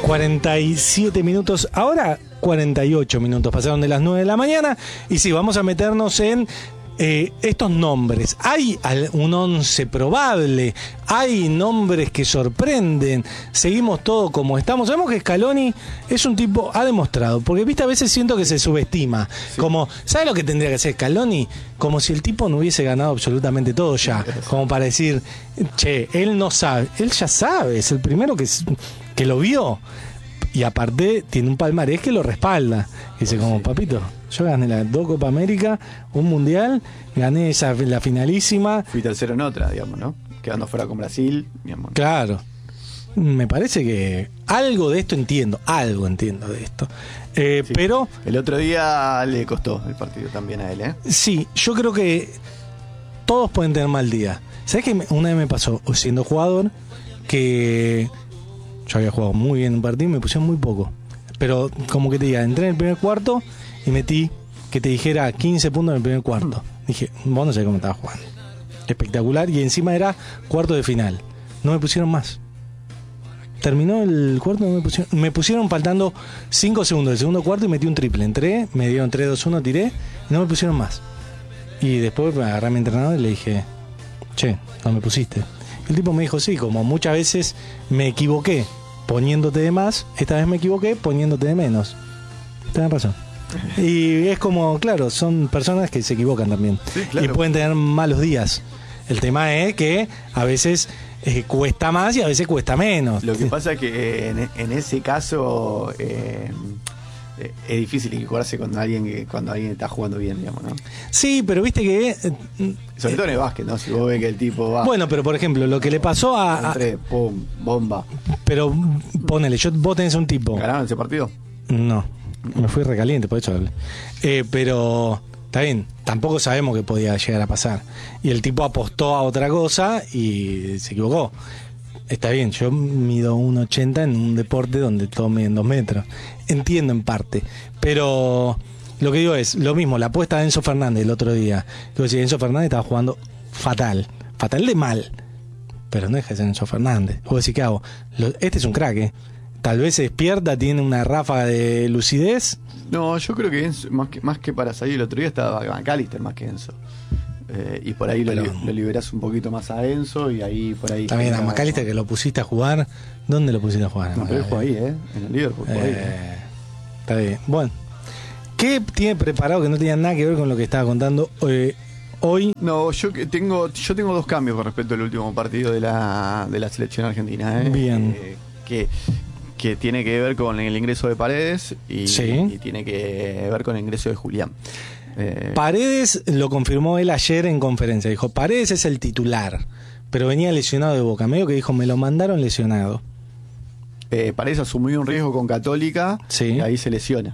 47 minutos, ahora 48 minutos pasaron de las 9 de la mañana. Y sí, vamos a meternos en estos nombres. Hay un 11 probable, hay nombres que sorprenden. Seguimos todo como estamos. Sabemos que Scaloni es un tipo, ha demostrado, porque viste, a veces siento que se subestima. Sí. Como, ¿sabe lo que tendría que hacer Scaloni? Como si el tipo no hubiese ganado absolutamente todo ya. Como para decir, che, él no sabe. Él ya sabe, es el primero que lo vio. Y aparte tiene un palmarés que lo respalda. Y dice, como, papito, yo gané las 2 Copa América, un Mundial, gané la finalísima. Fui tercero en otra, digamos, ¿no? Quedando fuera con Brasil, digamos. Claro. Me parece que algo de esto entiendo de esto. Sí. Pero el otro día le costó el partido también a él, ¿eh? Sí, yo creo que todos pueden tener mal día. ¿Sabes qué? Una vez me pasó, siendo jugador, que yo había jugado muy bien un partido y me pusieron muy poco. Pero como que te diga, entré en el primer cuarto y metí, que te dijera 15 puntos en el primer cuarto. Dije, vos no sabés cómo estaba jugando. Espectacular. Y encima era cuarto de final. No me pusieron más. Terminó el cuarto, no me pusieron faltando 5 segundos del segundo cuarto y metí un triple. Entré, me dieron 3-2-1, tiré y no me pusieron más. Y después me agarré a mi entrenador y le dije, che, no me pusiste. El tipo me dijo, sí, como muchas veces me equivoqué poniéndote de más, esta vez me equivoqué poniéndote de menos. Tenés razón. Y es como, claro, son personas que se equivocan también. Sí, claro. Y pueden tener malos días. El tema es que a veces cuesta más y a veces cuesta menos. Lo que pasa es que en ese caso es difícil equivocarse cuando alguien está jugando bien, digamos, ¿no? Sí, pero viste que sobre todo en el básquet, ¿no? Si vos ves que el tipo va. Bueno, pero por ejemplo, lo que le pasó pum, bomba. Pero ponele, vos tenés un tipo. ¿Ganaron ese partido? No, me fui recaliente, por eso hablé. Pero está bien, tampoco sabemos qué podía llegar a pasar. Y el tipo apostó a otra cosa y se equivocó. Está bien, yo mido 1,80 en un deporte donde todos miden 2 metros. Entiendo en parte, pero lo que digo es lo mismo, la apuesta de Enzo Fernández el otro día. Digo, si Enzo Fernández estaba jugando fatal de mal, pero no deja de ser Enzo Fernández. Vos decís, ¿qué hago? Este es un crack, tal vez se despierta, tiene una ráfaga de lucidez. No, yo creo que Enzo, más que para salir el otro día estaba McAllister más que Enzo. Y por ahí lo liberás un poquito más a Enzo y ahí por ahí. También a McAllister que lo pusiste a jugar. ¿Dónde lo pusiste a jugar? No, pero él jugó ahí, en el Liverpool. Está bien. Bueno, ¿qué tiene preparado que no tenía nada que ver con lo que estaba contando hoy? No, yo tengo 2 cambios con respecto al último partido de la selección argentina. Bien. Que tiene que ver con el ingreso de Paredes y tiene que ver con el ingreso de Julián. Paredes lo confirmó él ayer en conferencia. Dijo, Paredes es el titular, pero venía lesionado de Boca. Medio que dijo, me lo mandaron lesionado. Paredes asumió un riesgo con Católica y ahí se lesiona.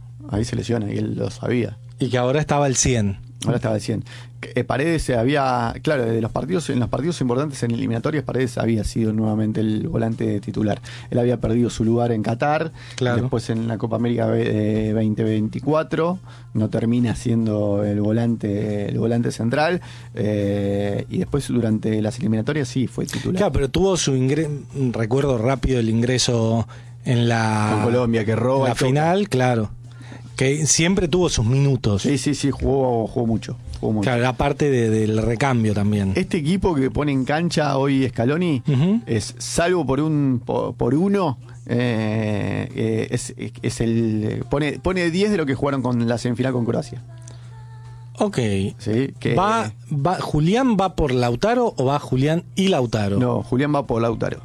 Y él lo sabía. Y que ahora estaba al 100. Ahora estaba al 100. Paredes claro, en los partidos importantes en eliminatorias, Paredes había sido nuevamente el volante titular. Él había perdido su lugar en Qatar, claro. Después en la Copa América 2024 no termina siendo el volante central, y después durante las eliminatorias sí fue titular. Claro, pero tuvo su recuerdo rápido el ingreso en con Colombia, que roba la final, claro. Que siempre tuvo sus minutos. Sí, jugó mucho. Claro, era parte del recambio también. Este equipo que pone en cancha hoy Scaloni, es salvo por uno, es el pone 10 de lo que jugaron con la semifinal con Croacia. Ok. Sí, ¿Julián va por Lautaro o va Julián y Lautaro? No, Julián va por Lautaro.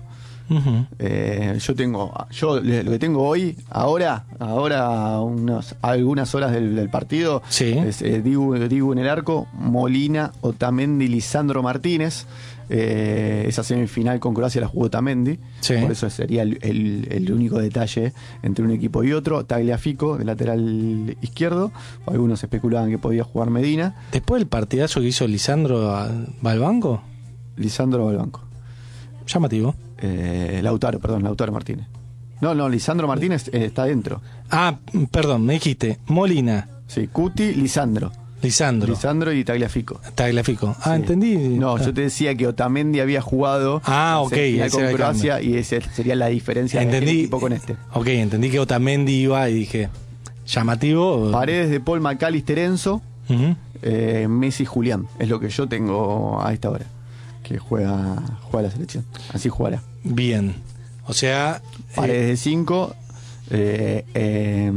Yo lo que tengo hoy, ahora algunas horas del partido, es Dibu en el arco, Molina, Otamendi, Lisandro Martínez. Esa semifinal con Croacia la jugó Otamendi, por eso sería el único detalle entre un equipo y otro. Tagliafico de lateral izquierdo, algunos especulaban que podía jugar Medina. Después del partidazo que hizo Lisandro, ¿va al banco? Lisandro va al banco. Llamativo. Lautaro Martínez. No, Lisandro Martínez está dentro. Perdón, me dijiste Molina. Sí, Cuti, Lisandro. Lisandro y Tagliafico. Tagliafico. Ah, sí. Entendí. No, yo te decía que Otamendi había jugado ok, con Croacia y esa sería la diferencia del equipo con este. Ok, entendí que Otamendi iba y dije, llamativo. Paredes de Paul, McAllister, Enzo, Messi, Julián. Es lo que yo tengo a esta hora. Que juega la selección. Así jugará. Bien. O sea... Paredes de 5, de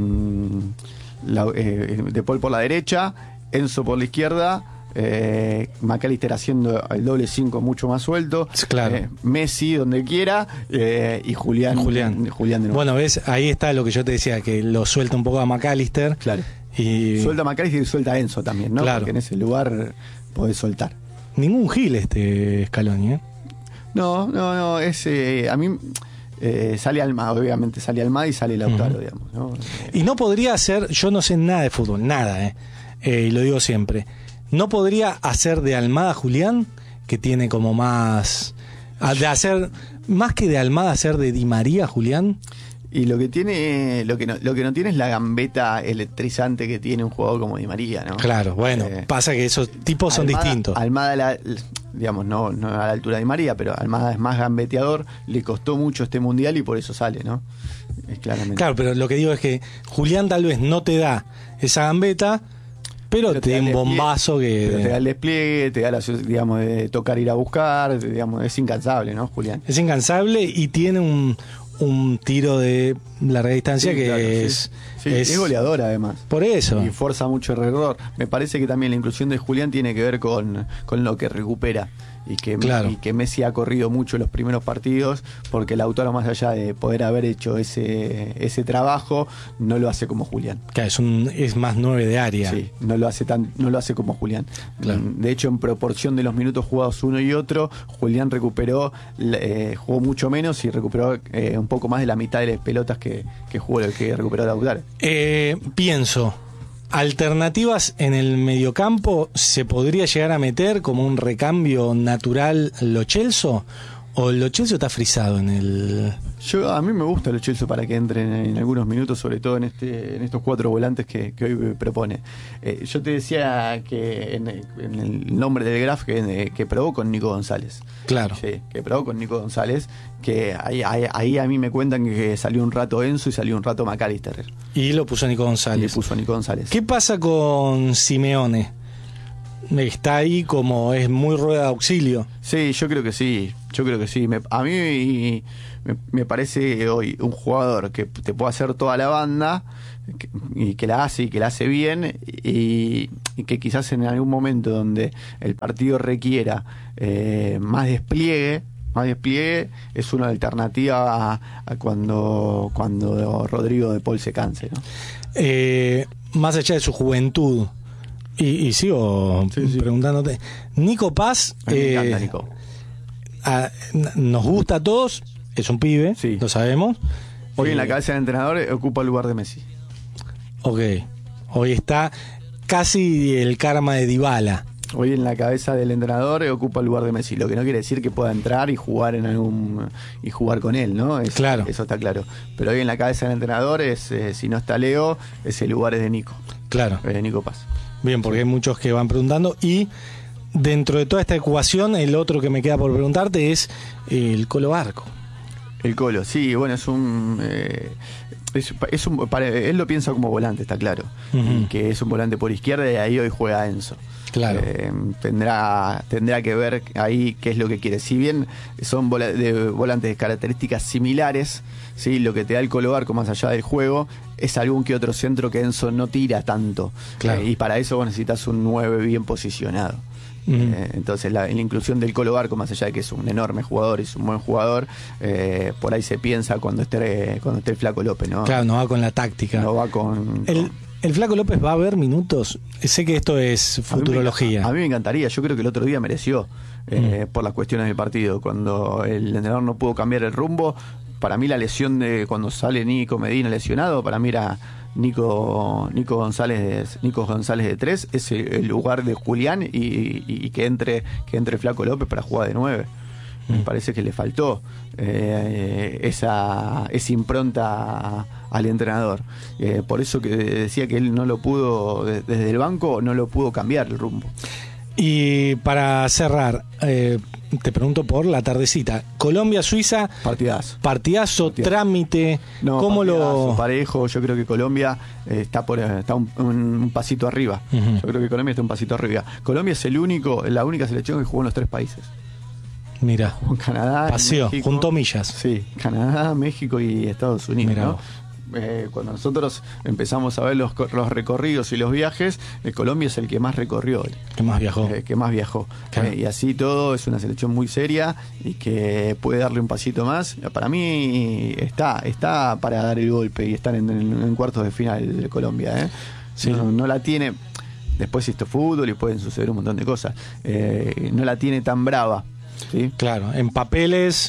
Paul por la derecha, Enzo por la izquierda, McAllister haciendo el doble 5 mucho más suelto, claro. Messi donde quiera, y Julián de nuevo. Bueno, ves, ahí está lo que yo te decía, que lo suelta un poco a McAllister. Claro. Y suelta a McAllister y suelta a Enzo también, ¿no? Claro. Porque en ese lugar podés soltar. Ningún gil Scaloni, ¿eh? No, es a mí sale Almada, obviamente sale Almada y sale Lautaro, digamos, ¿no? Y no podría hacer, yo no sé nada de fútbol, nada, y lo digo siempre, no podría hacer de Almada Julián, que tiene como más, de hacer, más que de Almada, hacer de Di María Julián. Y lo que tiene, lo que no tiene es la gambeta electrizante que tiene un jugador como Di María, ¿no? Claro, bueno, pasa que esos tipos son distintos. Almada, digamos, no a la altura de Di María, pero Almada es más gambeteador, le costó mucho este mundial y por eso sale, ¿no? Es claramente. Claro, pero lo que digo es que Julián tal vez no te da esa gambeta, pero te da un bombazo que... Pero te da el despliegue, te da la, digamos, de tocar, ir a buscar, digamos, es incansable, ¿no, Julián? Es incansable y tiene un tiro de larga distancia que claro, es goleador además. Por eso. Y fuerza mucho alrededor. Me parece que también la inclusión de Julián tiene que ver con lo que recupera. Y que Messi ha corrido mucho los primeros partidos, porque Lautaro, más allá de poder haber hecho ese trabajo, no lo hace como Julián. Claro, es más 9 de área. Sí, no lo hace como Julián. Claro. De hecho, en proporción de los minutos jugados uno y otro, Julián jugó mucho menos y recuperó un poco más de la mitad de las pelotas que recuperó Lautaro. Pienso, alternativas en el mediocampo, ¿se podría llegar a meter como un recambio natural Lo Celso? ¿O Lo Celso está frisado en el...? A mí me gusta Lo Celso para que entren en algunos minutos, sobre todo en estos 4 volantes que hoy propone. Yo te decía que en el nombre del Graf que probó con Nico González. Claro. Sí, que probó con Nico González, que ahí a mí me cuentan que salió un rato Enzo y salió un rato McAllister. Y lo puso Nico González. ¿Qué pasa con Simeone? Está ahí como es muy rueda de auxilio. Sí, yo creo que sí. A mí me parece hoy un jugador que te puede hacer toda la banda y que la hace bien y que quizás en algún momento donde el partido requiera más despliegue es una alternativa a cuando Rodrigo de Paul se canse, ¿no? Más allá de su juventud, y sigo preguntándote, Nico Paz, me encanta Nico. Nos gusta a todos, es un pibe, lo sabemos. Hoy en la cabeza del entrenador ocupa el lugar de Messi. Ok, hoy está casi el karma de Dybala. Hoy en la cabeza del entrenador ocupa el lugar de Messi, lo que no quiere decir que pueda entrar y jugar y jugar con él, ¿no? Claro. Eso está claro. Pero hoy en la cabeza del entrenador si no está Leo, ese lugar es de Nico. Claro. Es de Nico Paz. Bien, porque hay muchos que van preguntando y dentro de toda esta ecuación, el otro que me queda por preguntarte es el Colo Barco. El Colo, sí, bueno, él lo piensa como volante, está claro. Y que es un volante por izquierda y ahí hoy juega Enzo. Claro. Tendrá que ver ahí qué es lo que quiere. Si bien son volantes de características similares, ¿sí? Lo que te da el Colo Barco más allá del juego es algún que otro centro que Enzo no tira tanto. Claro. Y para eso vos necesitas un 9 bien posicionado. Entonces la inclusión del Colo Barco, más allá de que es un enorme jugador y es un buen jugador, por ahí se piensa cuando esté el Flaco López, ¿no? Claro, no va con la táctica. No va con... ¿El Flaco López va a ver minutos? Sé que esto es futurología. A mí me encantaría. Yo creo que el otro día mereció por las cuestiones del partido. Cuando el entrenador no pudo cambiar el rumbo, para mí la lesión de cuando sale Nico Medina lesionado, para mí era Nico González de 3, es el lugar de Julián y que entre Flaco López para jugar de 9. Me parece que le faltó esa impronta al entrenador. Por eso que decía que él no lo pudo, desde el banco, no lo pudo cambiar el rumbo. Y para cerrar, te pregunto por la tardecita. Colombia-Suiza. Partidazo, trámite. No, ¿cómo lo parejo? Yo creo que Colombia está un pasito arriba. Uh-huh. Yo creo que Colombia está un pasito arriba. Colombia es la única selección que jugó en los 3 países. Mira, Canadá, paseo, México, juntó millas. Sí, Canadá, México y Estados Unidos. Mirá, ¿no? Cuando nosotros empezamos a ver los recorridos y los viajes, Colombia es el que más recorrió. Que más viajó. Claro. Y así todo, es una selección muy seria y que puede darle un pasito más. Para mí está para dar el golpe y estar en cuartos de final de Colombia. Sí. No la tiene. Después esto es fútbol y pueden suceder un montón de cosas. No la tiene tan brava. ¿Sí? Claro, en papeles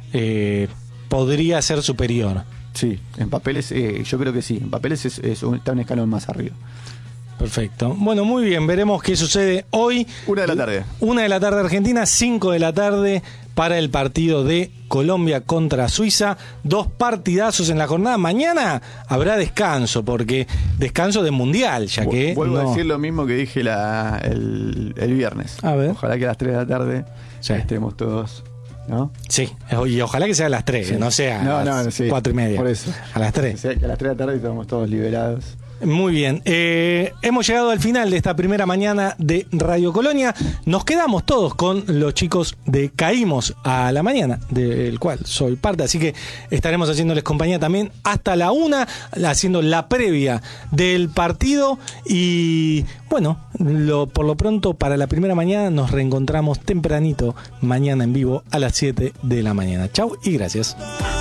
podría ser superior. Sí, en papeles yo creo que sí. En papeles está un escalón más arriba. Perfecto. Bueno, muy bien. Veremos qué sucede hoy. 1 de la tarde. 1 de la tarde Argentina, 5 de la tarde para el partido de Colombia contra Suiza. 2 partidazos en la jornada. Mañana habrá descanso, porque descanso de mundial, ya que... Vuelvo a decir lo mismo que dije el viernes. A ver. Ojalá que a las 3 de la tarde estemos todos... ¿No? Sí, y ojalá que sea a las 3, no sea a las 4:30. Por eso. A las 3. O sea, que a las 3 de la tarde estamos todos liberados. Muy bien. Hemos llegado al final de esta primera mañana de Radio Colonia. Nos quedamos todos con los chicos de Caímos a la Mañana, del cual soy parte. Así que estaremos haciéndoles compañía también hasta la 1, haciendo la previa del partido. Y bueno, por lo pronto, para la primera mañana nos reencontramos tempranito mañana en vivo a las 7 de la mañana. Chau y gracias.